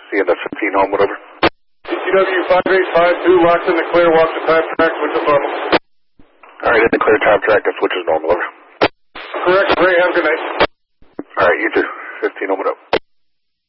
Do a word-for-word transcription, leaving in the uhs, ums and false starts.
See you at fifteen home, whatever. D C W five eight five two, locked in the clear, walk the top track, switch is normal. Alright, in the clear top track, the switch is normal, over. Correct, Ray, have a good night. Alright, you too. fifteen home, whatever.